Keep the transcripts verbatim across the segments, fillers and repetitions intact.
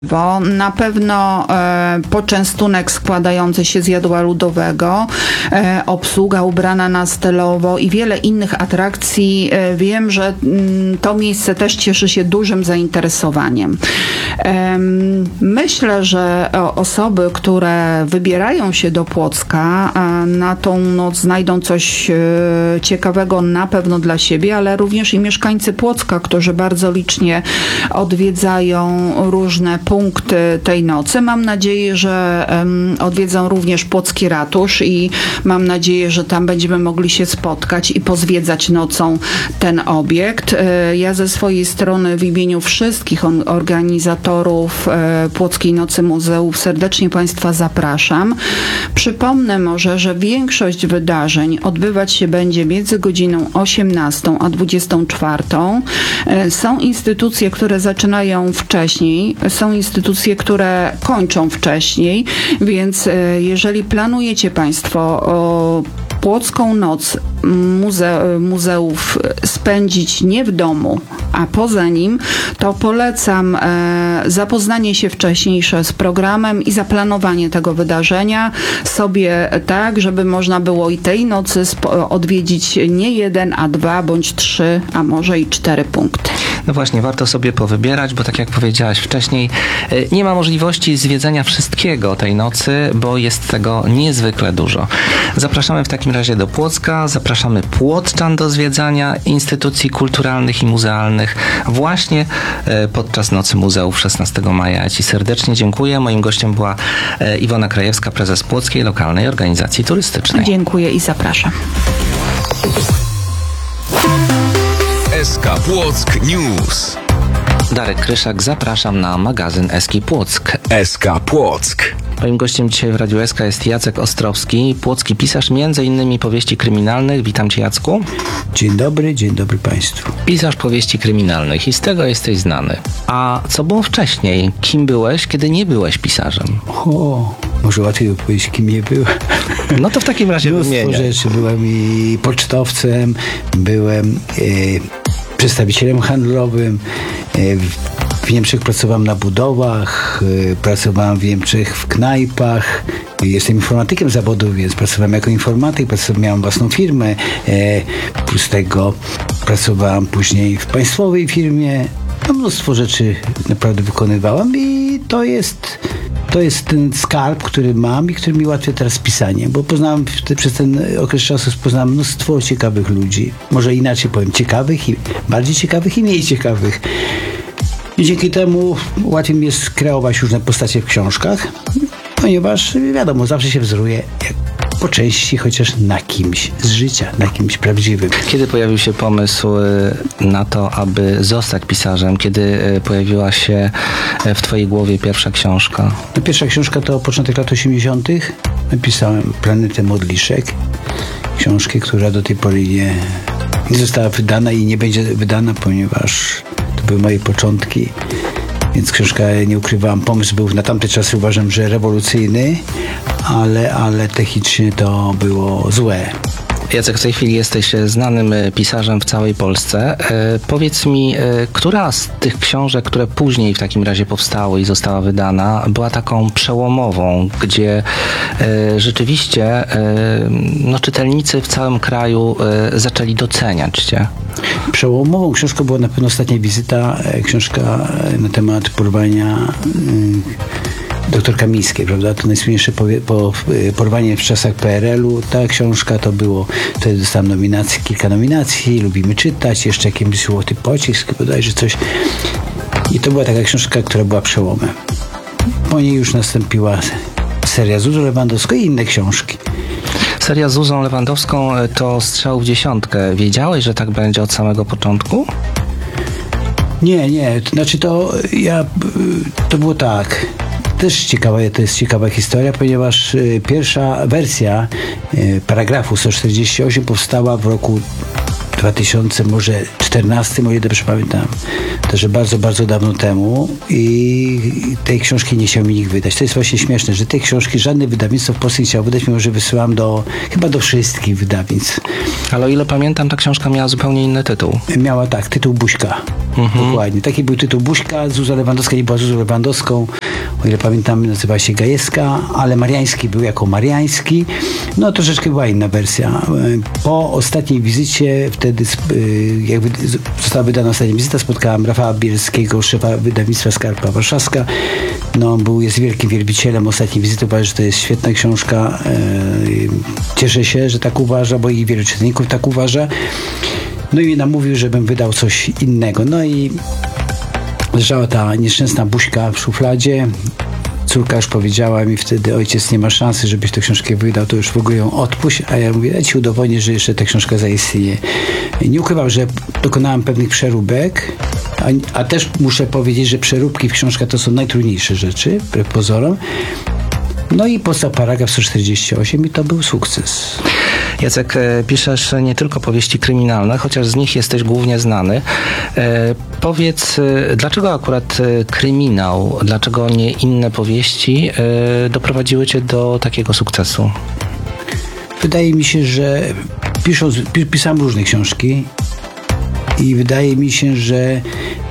Bo na pewno e, poczęstunek składający się z jadła ludowego, e, obsługa ubrana na stylowo i wiele innych atrakcji. E, wiem, że m, to miejsce też cieszy się dużym zainteresowaniem. E, myślę, że osoby, które wybierają się do Płocka e, na tą noc znajdą coś e, ciekawego na pewno dla siebie, ale również i mieszkańcy Płocka, którzy bardzo licznie odwiedzają różne punkty tej nocy. Mam nadzieję, że um, odwiedzą również Płocki Ratusz i mam nadzieję, że tam będziemy mogli się spotkać i pozwiedzać nocą ten obiekt. Ja ze swojej strony w imieniu wszystkich on, organizatorów e, Płockiej Nocy Muzeów serdecznie Państwa zapraszam. Przypomnę może, że większość wydarzeń odbywać się będzie między godziną osiemnastą a dwudziestą czwartą. E, są instytucje, które zaczynają wcześniej, są instytucje, które kończą wcześniej, więc jeżeli planujecie Państwo o Płocką Noc muze- muzeów spędzić nie w domu, a poza nim, to polecam e, zapoznanie się wcześniejsze z programem i zaplanowanie tego wydarzenia sobie tak, żeby można było i tej nocy spo- odwiedzić nie jeden, a dwa, bądź trzy, a może i cztery punkty. No właśnie, warto sobie powybierać, bo tak jak powiedziałaś wcześniej, nie ma możliwości zwiedzenia wszystkiego tej nocy, bo jest tego niezwykle dużo. Zapraszamy w takim razie do Płocka, zapraszamy płotczan do zwiedzania instytucji kulturalnych i muzealnych właśnie podczas Nocy Muzeów szesnastego maja. Ja Ci serdecznie dziękuję. Moim gościem była Iwona Krajewska, prezes Płockiej Lokalnej Organizacji Turystycznej. Dziękuję i zapraszam. S K Płock News. Darek Kryszak, zapraszam na magazyn S K Płock. S K Płock. Moim gościem dzisiaj w Radiu S K jest Jacek Ostrowski, płocki pisarz między innymi powieści kryminalnych. Witam Cię, Jacku. Dzień dobry, dzień dobry Państwu. Pisarz powieści kryminalnych i z tego jesteś znany. A co było wcześniej? Kim byłeś, kiedy nie byłeś pisarzem? O, może łatwiej opowiedzieć, kim nie byłem. No to w takim razie Mnóstwo wymieniaj. rzeczy. Byłem i pocztowcem, byłem e, przedstawicielem handlowym, e, w Niemczech pracowałem na budowach, e, pracowałem w Niemczech w knajpach. Jestem informatykiem zawodowy, więc pracowałem jako informatyk, pracowałem, miałem własną firmę. E, plus tego pracowałem później w państwowej firmie. No, mnóstwo rzeczy naprawdę wykonywałem i to jest... To jest ten skarb, który mam i który mi ułatwia teraz pisanie, bo poznałem przez ten okres czasu poznałem mnóstwo ciekawych ludzi. Może inaczej powiem, ciekawych i bardziej ciekawych i mniej ciekawych. I dzięki temu łatwiej mi jest kreować różne postacie w książkach, ponieważ wiadomo, zawsze się wzoruje po części chociaż na kimś z życia, na kimś prawdziwym. Kiedy pojawił się pomysł na to, aby zostać pisarzem? Kiedy pojawiła się w Twojej głowie pierwsza książka? No, pierwsza książka to początek lat osiemdziesiątych. Napisałem Planetę Modliszek. Książkę, która do tej pory nie, nie została wydana i nie będzie wydana, ponieważ to były moje początki. Więc książka, nie ukrywam, pomysł był na tamte czasy, uważam, że rewolucyjny, ale, ale technicznie to było złe. Jacek, w tej chwili jesteś znanym pisarzem w całej Polsce. E, powiedz mi, e, która z tych książek, które później w takim razie powstały i została wydana, była taką przełomową, gdzie e, rzeczywiście e, no, czytelnicy w całym kraju e, zaczęli doceniać Cię? Przełomową książką była na pewno Ostatnia wizyta, książka na temat porwania doktor Kamińskiej, prawda? To najsłynniejsze powie- po, porwanie w czasach P R L u. Ta książka to było, wtedy dostałem nominacji, kilka nominacji, Lubimy czytać, jeszcze jakimś Złoty Pocisk, bodajże coś. I to była taka książka, która była przełomem. Po niej już nastąpiła seria Zuzą Lewandowską i inne książki. Seria z Zuzą Lewandowską to strzał w dziesiątkę. Wiedziałeś, że tak będzie od samego początku? Nie, nie. To znaczy to ja, to było tak. Też ciekawa, to jest ciekawa historia, ponieważ y, pierwsza wersja y, paragrafu sto czterdzieści osiem powstała w roku dwa tysiące czternastym, o ile dobrze pamiętam. Także bardzo, bardzo dawno temu i tej książki nie chciał mi nikt wydać. To jest właśnie śmieszne, że tej książki żadne wydawnictwo w Polsce nie chciało wydać, mimo że wysyłam do, chyba do wszystkich wydawnictw. Ale o ile pamiętam, ta książka miała zupełnie inny tytuł. Miała tak, tytuł Buźka. Dokładnie. Taki był tytuł. Buźka, Zuza Lewandowska nie była Zuzą Lewandowską, o ile pamiętam, nazywała się Gajewska, ale Mariański był jako Mariański. No troszeczkę była inna wersja. Po ostatniej wizycie, wtedy jak została wydana ostatnia wizyta, spotkałem Rafała Bielskiego, szefa wydawnictwa Skarpa Warszawska. No, był, jest wielkim wielbicielem ostatniej wizyty. Uważam, że to jest świetna książka. Cieszę się, że tak uważa, bo i wielu czytelników tak uważa. No i mnie namówił, żebym wydał coś innego. No i leżała ta nieszczęsna Buźka w szufladzie. Córka już powiedziała mi wtedy, ojciec, nie ma szansy, żebyś tę książkę wydał, to już w ogóle ją odpuść. A ja mówię, ja ci udowodnię, że jeszcze ta książka zaistnieje. Nie ukrywam, że dokonałem pewnych przeróbek, a, a też muszę powiedzieć, że przeróbki w książkach to są najtrudniejsze rzeczy, wbrew pozorom. No i powstał paragraf sto czterdzieści osiem i to był sukces. Jacek, piszesz nie tylko powieści kryminalne, chociaż z nich jesteś głównie znany. E, powiedz, dlaczego akurat kryminał, dlaczego nie inne powieści e, doprowadziły cię do takiego sukcesu? Wydaje mi się, że pisząc, pisałem różne książki i wydaje mi się, że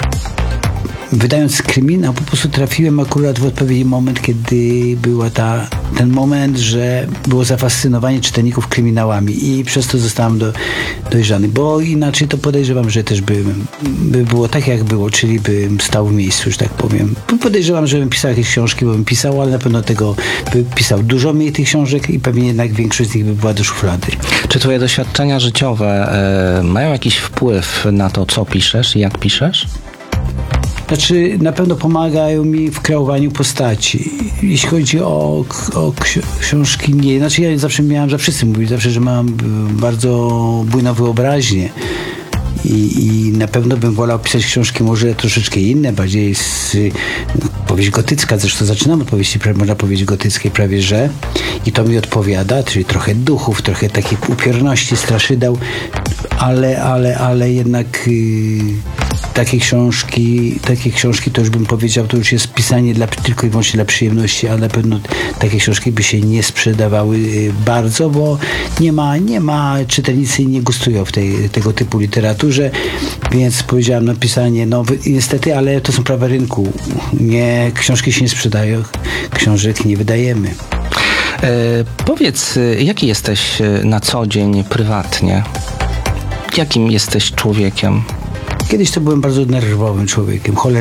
wydając kryminał, po prostu trafiłem akurat w odpowiedni moment, kiedy była ta, ten moment, że było zafascynowanie czytelników kryminałami i przez to zostałem do, dojrzany, bo inaczej to podejrzewam, że też by, by było tak, jak było, czyli bym stał w miejscu, że tak powiem. Podejrzewam, że bym pisał jakieś książki, bo bym pisał, ale na pewno tego by pisał dużo mniej tych książek i pewnie jednak większość z nich by była do szuflady. Czy twoje doświadczenia życiowe e, mają jakiś wpływ na to, co piszesz i jak piszesz? Znaczy, na pewno pomagają mi w kreowaniu postaci. Jeśli chodzi o, o książki, nie. Znaczy, ja zawsze miałem, za wszyscy mówić, zawsze, że mam bardzo bujną wyobraźnię. I, I na pewno bym wolał pisać książki może troszeczkę inne, bardziej z, no, powieść gotycka, zresztą zaczynam od powieści, można powiedzieć, gotyckiej prawie, że i to mi odpowiada, czyli trochę duchów, trochę takiej upiorności, straszydeł, ale, ale, ale jednak yy, takie książki, takie książki to już bym powiedział, to już jest pisanie dla, tylko i wyłącznie dla przyjemności, ale na pewno takie książki by się nie sprzedawały yy, bardzo, bo nie ma, nie ma, czytelnicy nie gustują w tej, tego typu literaturze, więc powiedziałem, no pisanie, no niestety, ale to są prawa rynku. Nie, książki się nie sprzedają, książek nie wydajemy. E, powiedz, jaki jesteś na co dzień prywatnie? Jakim jesteś człowiekiem? Kiedyś to byłem bardzo nerwowym człowiekiem, cholernie.